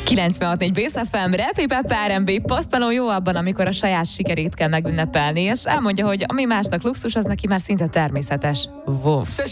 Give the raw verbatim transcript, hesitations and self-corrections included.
kilencvenhat négy Bész ef em, Repi Pepe, er en bé, Post Malone jó abban, amikor a saját sikerét kell megünnepelni, és elmondja, hogy ami másnak luxus, az neki már szinte természetes. Wow.